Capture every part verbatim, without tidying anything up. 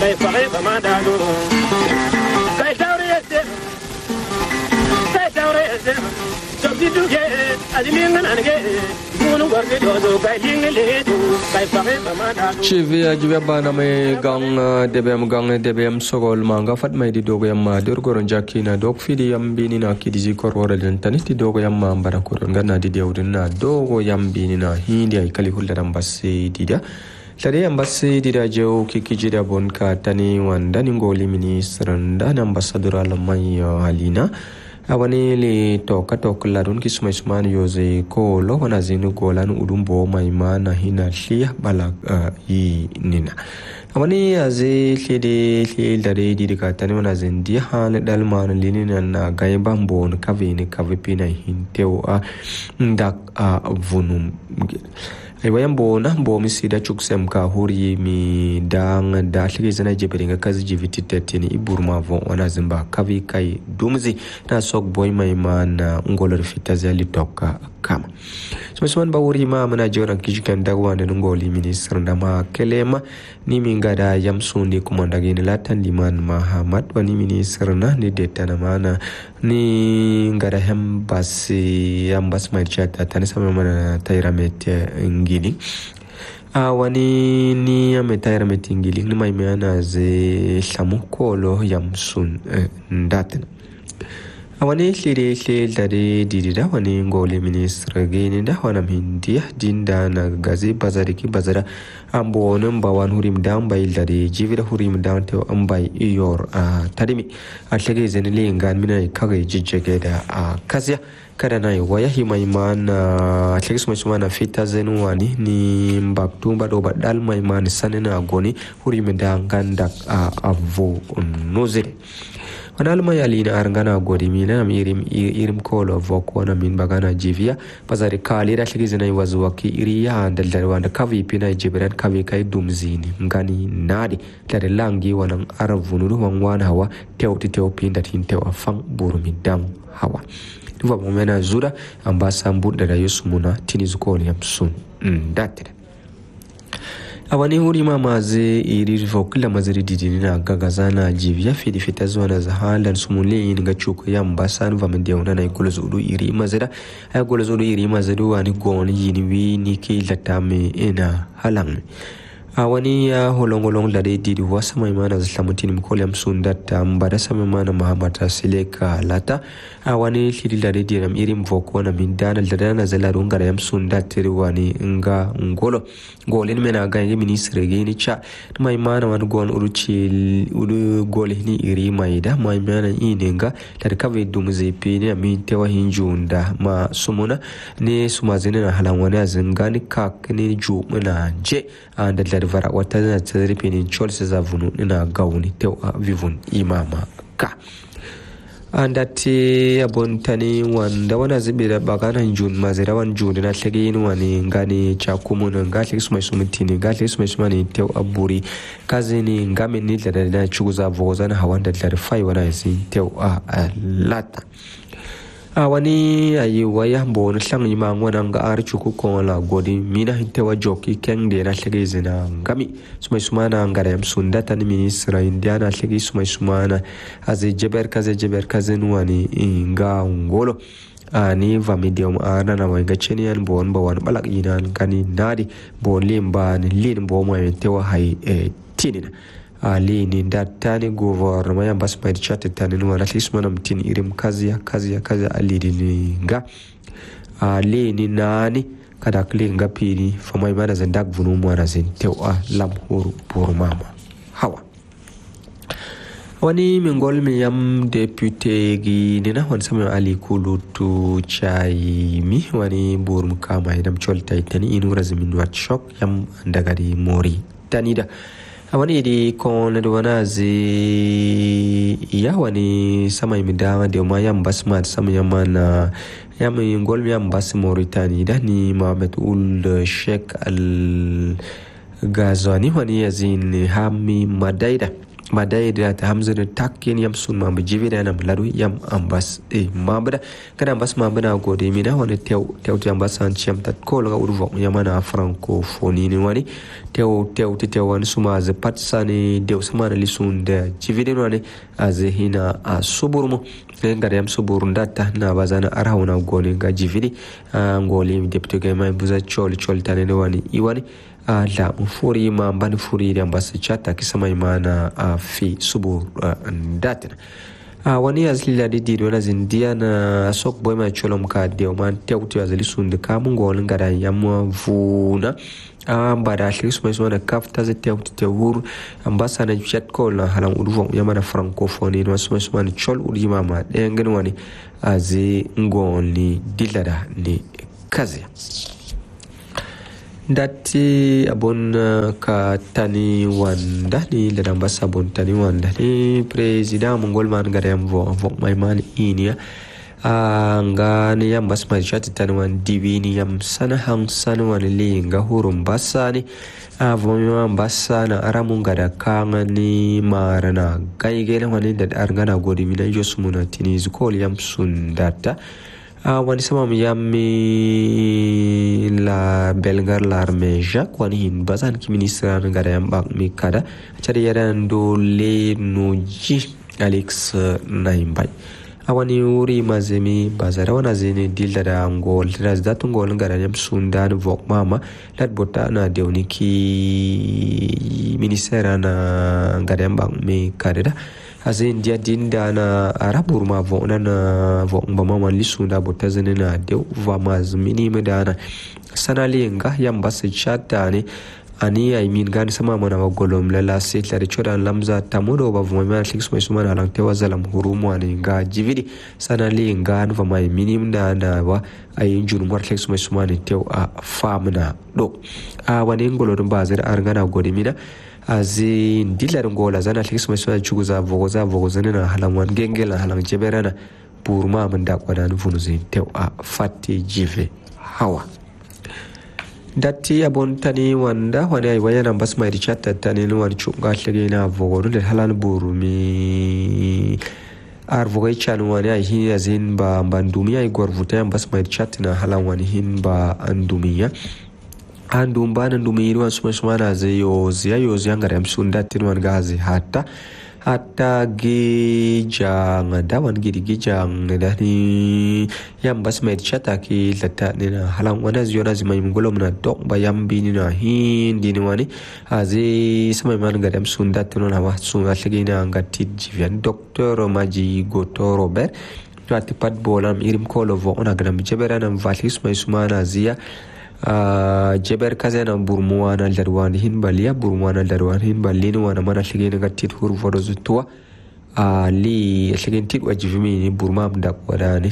kai fare ba ma da do kai taure ese kai taure ese so bidu ge adimi ngana nge munu gorge do do kai lingele do kai fare ba ma da do chivi ajiba bana me gang debem gang debem sogol manga fat mai di dogo yamma dor goron jakina dok fidi yambini na kidiji korora den taniti dogo yamma mbara koron ganna di dewdin na dogo yambini na hindi ay kali huldaram basse dida tare ambasse dida jew kikiji da bonka tani wanda ni ngoli ministran da ambassador alamai halina awani le toka toka don kismai suman yoze ko lo wana zinu golan udumbo maimana hina shia bala yi nina awani aze lede le dare di daga tani wana zindi han dalman linina na gaiban bon kavini kavipina hintew a ndak a vunum ai wayan bona bo mi sida chuksem ka hori mi dang da shige zana jeberinga kazi jiviti tetini iburma vo wana zimba kavi kai dumzi na sok boy mai mana ngolor fitazali toka kama so so ba wuri ma mana jora kijikan dagwa ne ngoli minister da ma kelema ni minga da yamsundi kuma daga ni latan liman mahamad wani minister na ni deta na mana ni ngara hembasi ambas mai chata tani sama mana tairamet ngili a wani ni ametaira metingili ni mai mana ze shamukolo yamsun ndaten awani shiri shiri dare didida wani ngoli minister gini da wana mindiya dinda na gazi bazari ki bazara ambo numba wan hurim down by dare jivira hurim down to ambai iyor a tadimi a shige zenili ngan mina kage jijjege da a kazya kada na waya himai mana a shige suma suma na fita zenu wani ni mbaktu mbado badal mai man sanena goni hurim down ganda a avo nozire wanalma yalina arngana godimina mirim irim kolo vokona min bagana jivia pazari kali da shigizina iwazuwaki iriya daldal wanda kavi pina jibran kavi kai dumzini ngani nadi tare langi wanan aravunuru wangwana hawa tewti tewpinda tintewa fang burumi dam hawa duva momena zura ambasa mbudda da yusumuna tinizukoli yamsun ndatere awani huri mama ze iri vokula maziri didini na gagazana jivya fidi fitazwa na zahalan sumule nga chuko ya mbasan vamendeona na ikolo zudu iri mazira ay ikolo zudu iri mazidu wani goni yini wi niki latame ina halang awani ya holongolong lade didi wasa maimana zislamutini mkoli ya msundata mbada sama mana mahamata sileka lata awani shiri lade didi na iri mvoko na mindana ladana zalarunga ya msundata wani nga ngolo gole ni mena gange ministre geni cha maimana wani gon uruchi uru gole ni iri maida maimana inenga tarikave dumze pini aminte wa hinjunda ma sumuna ne sumazene na halangwane azingani kak ni jumuna je anda vara wata na tsaripe ni cholse za vunu ina gauni tew vivun imama ka andati abontani wanda wana zibira bagana jun mazira wan jun na tlegi ni wani ngani chakumuna ngati sumai sumtini ngati sumai sumani tew aburi kazini ngame ni da da chuguza vozana hawanda da fai wana isi tew a lata awani ayi waya bon shang yima ngwana nga archu ku ko la godi mina hinte wa joki kengde na tlegi zina ngami sumai sumana ngara yam sundata ni ministra indiana tlegi sumai sumana azi jeber kaze jeber kaze nuani nga ngolo ani vamidium ana na wanga chenian bon ba wan balak yinan kani nadi bon limba ni lin bo mo tewa hay tinina ali ni datani gouvernement ya bas mai chat tani no na lisma nam tin irim kaziya kaziya kaza ali ni nga ali ni nani kada klinga pini famai mana zandak vunu mo na zin tewa lam huru por mama hawa wani mingol mi yam depute gi nina wan sama ali kulutu chai mi wani bur mukama idam cholta itani inu razimin wat shop yam ndagari mori tanida awani di kon wana zi ya wani sama imidama de ma yam basmat sama yamana yam ngol mi yam bas Mauritania da ni Mohamed Ould Sheikh Al Ghazouani wani yazin hami madaida madai da ta hamza da takin yam sun ma mu jibi da na ladu yam ambas e mabda kana ambas mabda gode mi na wani tew tew ti ambas an cham tat ko la urvo yama na francophonie ni wani tew tew ti tew wan suma za patsani dew sama na lisun da jibi da wani azhina a suburmu ngare yam subur data na bazana arhauna goni ga jividi ngoli deputy ga mai buza chol chol tane ne wani iwani la furi ma ban furi da basu chata kisama imana fi subur data wani azlila di di wala zindia na sok boy ma cholom ka de man tewti azli sunde kamun golin gara yam vuna ambara shlis mai sona kafta ze tewti tewur ambasa na chat ko na halan urvo yama na francophonie no so so man chol uri mama de ngani wani azi ngoli dilada ni kazi dati abon ka tani wanda ni da ambasa bon tani wanda ni president mongol man gara yam vo vo mai man inia nga ni yam bas mai chat tani wan divini yam sana hang sana wan li nga hurum basani avomo basana aramun gada kanga ni marana gaigele wani da argana godi mina josmuna tini zukol yam sundata wani sama yammi la belgar l'armeja kwani hin bazan ki ministra ngada yam bak mi kada chari yaran do le noji alex naimbai awani uri mazemi bazara wana zene dilda da angol raz datu ngol ngara yam sundan vok mama lat bota na dewni ki ministra na ngada yam bak mi kada azin dia dinda na arabur ma vona na vok mama li sunda bota zene na dew va maz minime dana sanali nga yam bas chata ne ani ay min gan sama mana golom lala sit la chodan lamza tamudo ba voma flix mai suma na langte wazalam hurumu ani nga jividi sanali nga va mai minim da na wa ay jun mor flix mai suma ni tew a famna do a wani ngolo dum bazir argana godimina azi dilar ngola zana flix mai suma chuguza vogoza vogozana na halamwan gengela halam jeberana burma man da kwadan funuzi tew a fatti jive hawa datti abon tani wanda wani ay wayana bas mai chatta tani no wani chunga tlege na vogoru da halan burumi ar vogay chan wani ay hin azin ba bandumi ay gorvuta bas mai chatta na halan wani hin ba andumiya andum ba andumi wan suma suma na zayo ziyo ziyangara am sunda tin wan gazi hatta hatta gijang dawan gidi gijang dani yam bas mai chata ki lata ni na halang wana ziona zimai mungolom na dok ba yam bini na hin dini wani azi samai man gadam sunda tino na wa sunga lagi na ngati jivian doktor maji goto robert ati pat bolam irim kolo vo ona gadam jebera na valis mai sumana zia jeber kazena burmuana darwan hin balia burmuana darwan hin balini wana mana shigene gatit hur fodozutua ali shigene tit wajivimi ni burma mda kwadani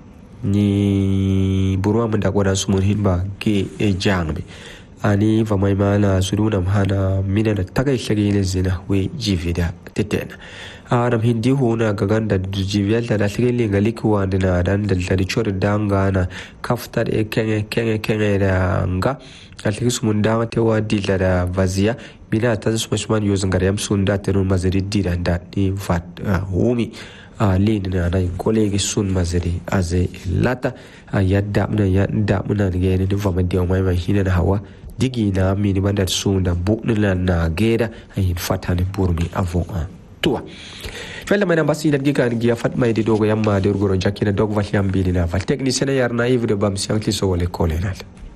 ni burma mda kwadan sumun hin ba ke ejangmi ani vamai mana suduna mhana mina da tagai shigene zina we jivida tetena adam hindi huna gaganda jiviyal da shigene ngalikuwa dina dan dal chor dangana kaftar e kenge kenge kenge da nga aliki sumun dama tewa dilla da vazia bila ta su mashman yozun garyam sunda tenu mazari dida da ni vat humi ali na na kolegi sun mazari aze lata yadda muna yadda muna ga ne da fama da mai mai hina da hawa digi na mini bandar sunda buknila na geda ayin fatani burmi avon tuwa fella mai basi da giga giya fatma di dogo yamma da urgoro jakina dog valiam bilina val technicien yar naive de bam sianki so wala kolenal